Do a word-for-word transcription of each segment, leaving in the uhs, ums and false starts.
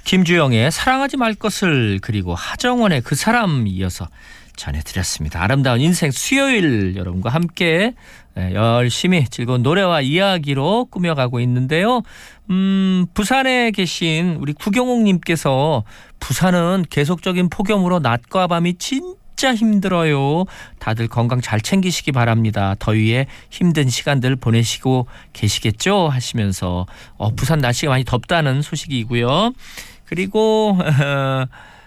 김주영의 사랑하지 말 것을 그리고 하정원의 그 사람 이어서 전해드렸습니다. 아름다운 인생 수요일 여러분과 함께 열심히 즐거운 노래와 이야기로 꾸며가고 있는데요. 음, 부산에 계신 우리 구경옥님께서 부산은 계속적인 폭염으로 낮과 밤이 진짜 힘들어요. 다들 건강 잘 챙기시기 바랍니다. 더위에 힘든 시간들 보내시고 계시겠죠? 하시면서 어, 부산 날씨가 많이 덥다는 소식이고요. 그리고 어,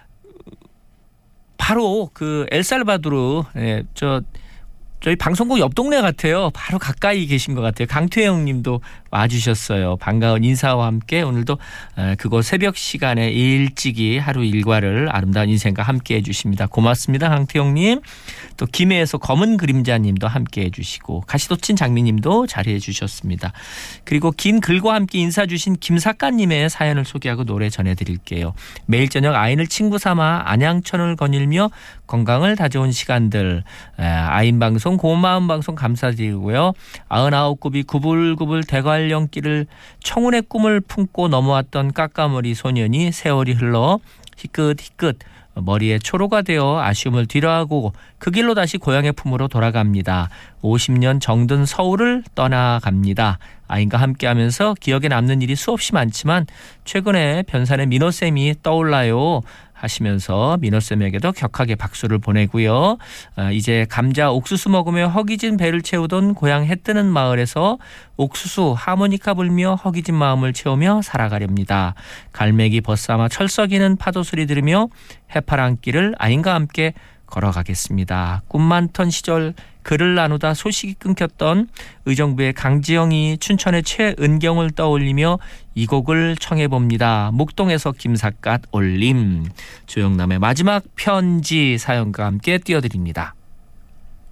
바로 그 엘살바도르 예, 저 저희 방송국 옆 동네 같아요. 바로 가까이 계신 것 같아요. 강태영 님도 와주셨어요. 반가운 인사와 함께 오늘도 그곳 새벽 시간에 일찍이 하루 일과를 아름다운 인생과 함께 해주십니다. 고맙습니다. 강태영 님. 또 김해에서 검은 그림자 님도 함께 해주시고 가시도친 장미 님도 자리해 주셨습니다. 그리고 긴 글과 함께 인사 주신 김사까 님의 사연을 소개하고 노래 전해드릴게요. 매일 저녁 아이를 친구 삼아 안양천을 거닐며 건강을 다져온 시간들 아인방송 고마운 방송 감사드리고요. 아흔아홉 굽이 구불구불 대관령길을 청운의 꿈을 품고 넘어왔던 까까머리 소년이 세월이 흘러 희끗희끗 머리에 초로가 되어 아쉬움을 뒤로하고 그 길로 다시 고향의 품으로 돌아갑니다. 오십 년 정든 서울을 떠나갑니다. 아인과 함께하면서 기억에 남는 일이 수없이 많지만 최근에 변산의 민호쌤이 떠올라요 하시면서 민호쌤에게도 격하게 박수를 보내고요. 아, 이제 감자 옥수수 먹으며 허기진 배를 채우던 고향 해뜨는 마을에서 옥수수 하모니카 불며 허기진 마음을 채우며 살아가렵니다. 갈매기 벗삼아 철썩이는 파도 소리 들으며 해파랑길을 아인과 함께 걸어가겠습니다. 꿈 많던 시절 글을 나누다 소식이 끊겼던 의정부의 강지영이 춘천의 최은경을 떠올리며 이 곡을 청해봅니다. 목동에서 김삿갓 올림. 조영남의 마지막 편지 사연과 함께 띄워드립니다.